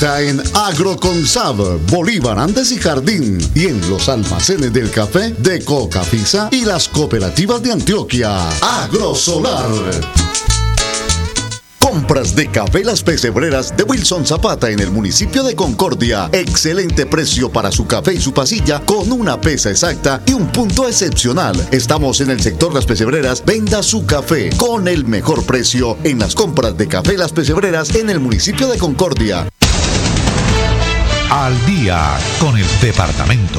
Está en Agroconsab, Bolívar, Andes y Jardín, y en los almacenes del café de Cocafisa y las cooperativas de Antioquia. Agrosolar. Compras de café Las Pesebreras de Wilson Zapata en el municipio de Concordia. Excelente precio para su café y su pasilla con una pesa exacta y un punto excepcional. Estamos en el sector Las Pesebreras. Venda su café con el mejor precio en las compras de café Las Pesebreras en el municipio de Concordia. Al día con el departamento.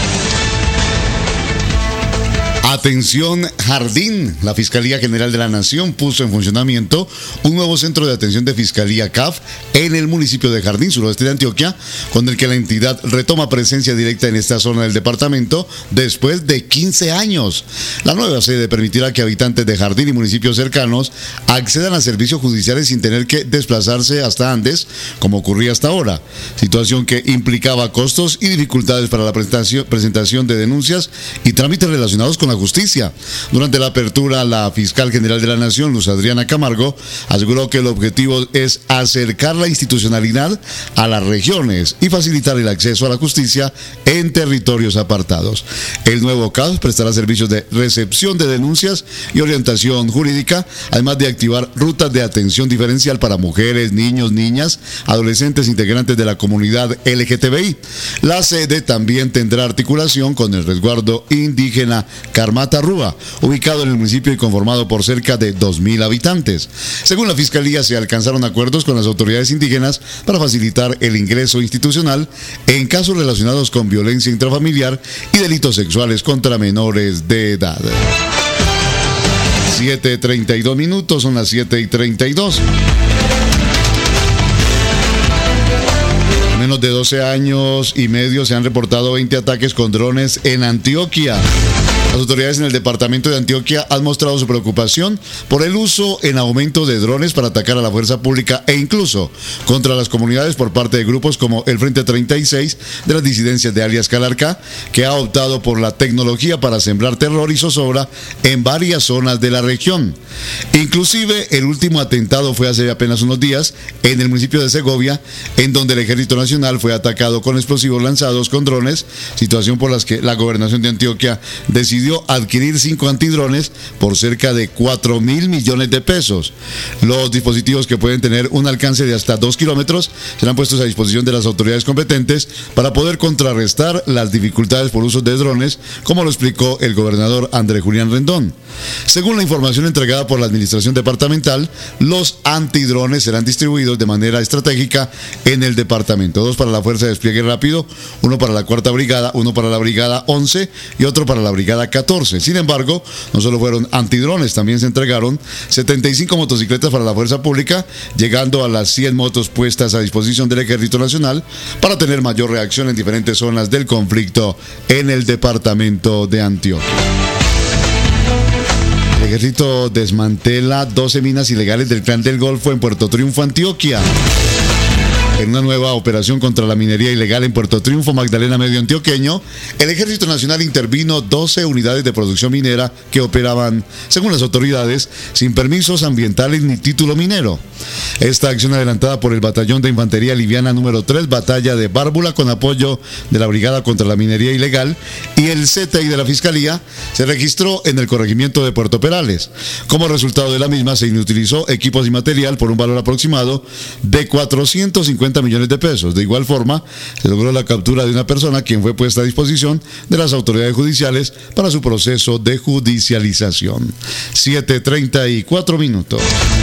Atención Jardín, la Fiscalía General de la Nación puso en funcionamiento un nuevo centro de atención de Fiscalía CAF en el municipio de Jardín, suroeste de Antioquia, con el que la entidad retoma presencia directa en esta zona del departamento después de 15 años. La nueva sede permitirá que habitantes de Jardín y municipios cercanos accedan a servicios judiciales sin tener que desplazarse hasta Andes, como ocurría hasta ahora, situación que implicaba costos y dificultades para la presentación de denuncias y trámites relacionados con la justicia. Durante la apertura, la fiscal general de la Nación, Luz Adriana Camargo, aseguró que el objetivo es acercar la institucionalidad a las regiones y facilitar el acceso a la justicia en territorios apartados. El nuevo CAF prestará servicios de recepción de denuncias y orientación jurídica, además de activar rutas de atención diferencial para mujeres, niños, niñas, adolescentes integrantes de la comunidad LGTBI. La sede también tendrá articulación con el resguardo indígena Carmata Rúa, ubicado en el municipio y conformado por cerca de 2.000 habitantes. Según la Fiscalía, se alcanzaron acuerdos con las autoridades indígenas para facilitar el ingreso institucional en casos relacionados con violencia intrafamiliar y delitos sexuales contra menores de edad. 7:32 minutos, son las 7:32. Menos de 12 años y medio se han reportado 20 ataques con drones en Antioquia. Las autoridades en el departamento de Antioquia han mostrado su preocupación por el uso en aumento de drones para atacar a la fuerza pública e incluso contra las comunidades por parte de grupos como el Frente 36 de las disidencias de alias Calarcá, que ha optado por la tecnología para sembrar terror y zozobra en varias zonas de la región. Inclusive el último atentado fue hace apenas unos días en el municipio de Segovia, en donde el Ejército Nacional fue atacado con explosivos lanzados con drones, situación por la que la Gobernación de Antioquia decidió adquirir 5 antidrones por cerca de 4.000 millones de pesos. Los dispositivos, que pueden tener un alcance de hasta 2 kilómetros, serán puestos a disposición de las autoridades competentes para poder contrarrestar las dificultades por uso de drones, como lo explicó el gobernador Andrés Julián Rendón. Según la información entregada por la administración departamental, los antidrones serán distribuidos de manera estratégica en el departamento: 2 para la Fuerza de Despliegue Rápido, 1 para la 4ª Brigada, 1 para la Brigada 11 y otro para la Brigada 14. Sin embargo, no solo fueron antidrones, también se entregaron 75 motocicletas para la fuerza pública, llegando a las 100 motos puestas a disposición del Ejército Nacional para tener mayor reacción en diferentes zonas del conflicto en el departamento de Antioquia. El Ejército desmantela 12 minas ilegales del Clan del Golfo en Puerto Triunfo, Antioquia. En una nueva operación contra la minería ilegal en Puerto Triunfo, Magdalena Medio Antioqueño, el Ejército Nacional intervino 12 unidades de producción minera que operaban, según las autoridades, sin permisos ambientales ni título minero. Esta acción, adelantada por el Batallón de Infantería Liviana número 3, Batalla de Bárbula, con apoyo de la Brigada contra la Minería Ilegal y el CTI de la Fiscalía, se registró en el corregimiento de Puerto Perales. Como resultado de la misma, se inutilizó equipos y material por un valor aproximado de 450 millones de pesos. De igual forma, se logró la captura de una persona, quien fue puesta a disposición de las autoridades judiciales para su proceso de judicialización. 7:34 minutos.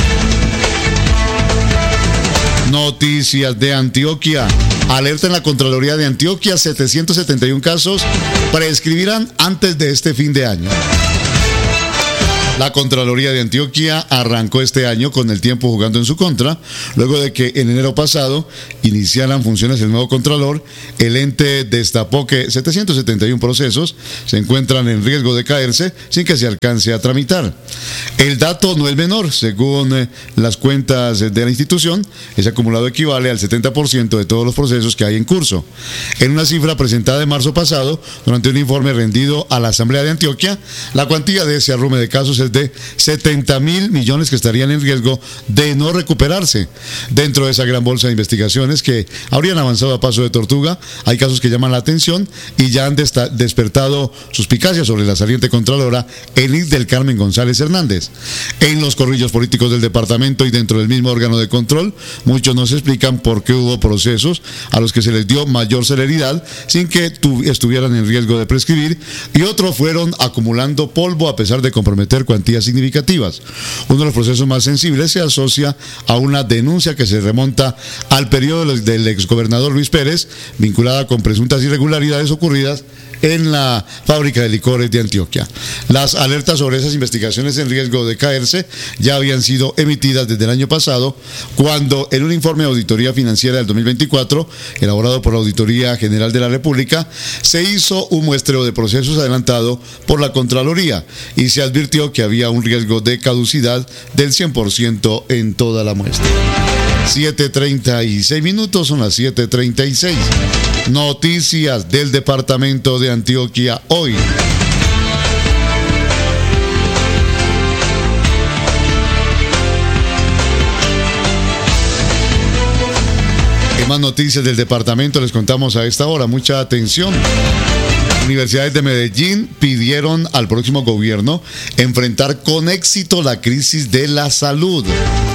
Noticias de Antioquia. Alerta en la Contraloría de Antioquia: 771 casos prescribirán antes de este fin de año. La Contraloría de Antioquia arrancó este año con el tiempo jugando en su contra, luego de que en enero pasado iniciaran funciones el nuevo Contralor. El ente destapó que 771 procesos se encuentran en riesgo de caerse sin que se alcance a tramitar. El dato no es menor. Según las cuentas de la institución, ese acumulado equivale al 70% de todos los procesos que hay en curso. En una cifra presentada en marzo pasado, durante un informe rendido a la Asamblea de Antioquia, la cuantía de ese arrume de casos es de 70.000 millones que estarían en riesgo de no recuperarse. Dentro de esa gran bolsa de investigaciones que habrían avanzado a paso de tortuga, hay casos que llaman la atención y ya han despertado suspicacias sobre la saliente contralora Enid del Carmen González Hernández. En los corrillos políticos del departamento y dentro del mismo órgano de control, muchos no se explican por qué hubo procesos a los que se les dio mayor celeridad sin que estuvieran en riesgo de prescribir, y otros fueron acumulando polvo a pesar de comprometer cuantías significativas. Uno de los procesos más sensibles se asocia a una denuncia que se remonta al periodo del exgobernador Luis Pérez, vinculada con presuntas irregularidades ocurridas en la fábrica de licores de Antioquia. Las alertas sobre esas investigaciones en riesgo de caerse ya habían sido emitidas desde el año pasado, cuando en un informe de auditoría financiera del 2024, elaborado por la Auditoría General de la República, se hizo un muestreo de procesos adelantado por la Contraloría y se advirtió que había un riesgo de caducidad del 100% en toda la muestra. 7:36 minutos, son las 7:36. Noticias del departamento de Antioquia hoy. ¿Qué más noticias del departamento les contamos a esta hora? Mucha atención. Universidades de Medellín pidieron al próximo gobierno enfrentar con éxito la crisis de la salud.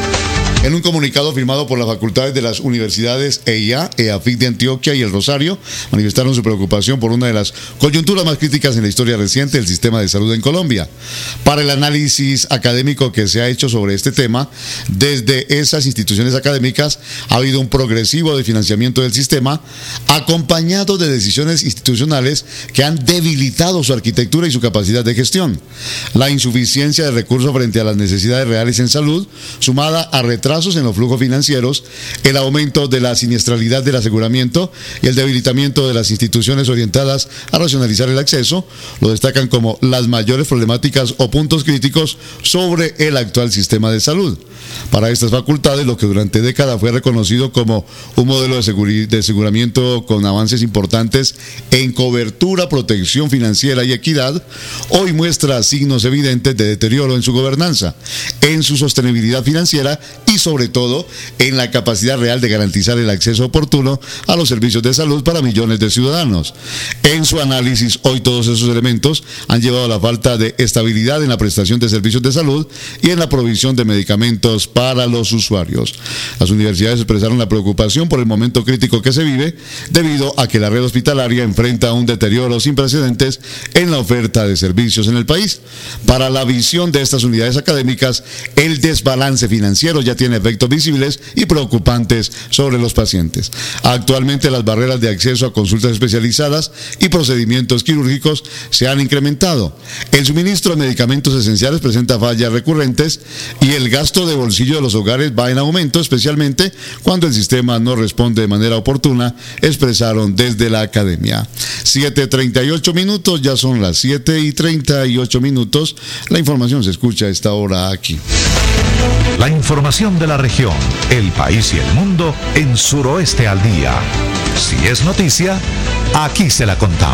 En un comunicado firmado por las facultades de las universidades EIA, EAFIT de Antioquia y El Rosario, manifestaron su preocupación por una de las coyunturas más críticas en la historia reciente del sistema de salud en Colombia. Para el análisis académico que se ha hecho sobre este tema, desde esas instituciones académicas ha habido un progresivo desfinanciamiento del sistema, acompañado de decisiones institucionales que han debilitado su arquitectura y su capacidad de gestión. La insuficiencia de recursos frente a las necesidades reales en salud, sumada a retrasos en los flujos financieros, el aumento de la siniestralidad del aseguramiento y el debilitamiento de las instituciones orientadas a racionalizar el acceso, lo destacan como las mayores problemáticas o puntos críticos sobre el actual sistema de salud. Para estas facultades, lo que durante décadas fue reconocido como un modelo de aseguramiento con avances importantes en cobertura, protección financiera y equidad, hoy muestra signos evidentes de deterioro en su gobernanza, en su sostenibilidad financiera y sobre todo en la capacidad real de garantizar el acceso oportuno a los servicios de salud para millones de ciudadanos. En su análisis, hoy todos esos elementos han llevado a la falta de estabilidad en la prestación de servicios de salud y en la provisión de medicamentos para los usuarios. Las universidades expresaron la preocupación por el momento crítico que se vive, debido a que la red hospitalaria enfrenta un deterioro sin precedentes en la oferta de servicios en el país. Para la visión de estas unidades académicas, el desbalance financiero ya tiene efectos visibles y preocupantes sobre los pacientes. Actualmente las barreras de acceso a consultas especializadas y procedimientos quirúrgicos se han incrementado. El suministro de medicamentos esenciales presenta fallas recurrentes y el gasto de bolsillo de los hogares va en aumento, especialmente cuando el sistema no responde de manera oportuna, expresaron desde la academia. 7:38 minutos, ya son las 7:38 minutos. La información se escucha a esta hora aquí. La información de la región, el país y el mundo en Suroeste al Día. Si es noticia, aquí se la contamos.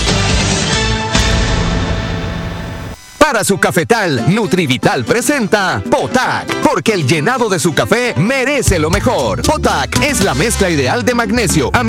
Para su cafetal, Nutrivital presenta Potac, porque el llenado de su café merece lo mejor. Potac es la mezcla ideal de magnesio,